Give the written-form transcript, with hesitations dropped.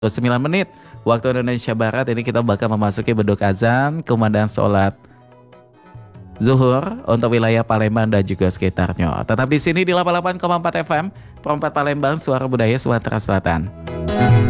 9 menit waktu Indonesia Barat. Ini kita bakal memasuki beduk azan, kumandang sholat zuhur untuk wilayah Palembang dan juga sekitarnya. Tetap di sini di 88,4 FM, Perempat Palembang, Suara Budaya Sumatera Selatan.